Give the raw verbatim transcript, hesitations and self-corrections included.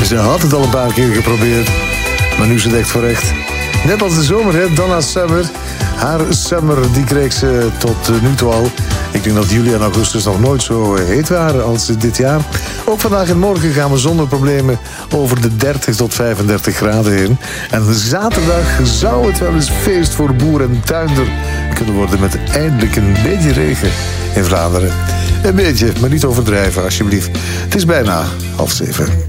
Ze had het al een paar keer geprobeerd, maar nu is het echt voor echt. Net als de zomer, hè, Donna Summer. Haar summer, die kreeg ze tot nu toe al. Ik denk dat juli en augustus nog nooit zo heet waren als dit jaar. Ook vandaag en morgen gaan we zonder problemen over de dertig tot vijfendertig graden heen. En zaterdag zou het wel eens feest voor boer en tuinder kunnen worden met eindelijk een beetje regen in Vlaanderen. Een beetje, maar niet overdrijven alsjeblieft. Het is bijna half zeven.